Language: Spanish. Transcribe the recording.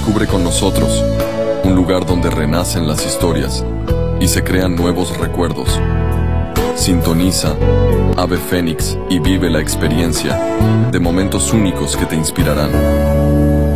Descubre con nosotros un lugar donde renacen las historias y se crean nuevos recuerdos. Sintoniza Ave Fénix y vive la experiencia de momentos únicos que te inspirarán.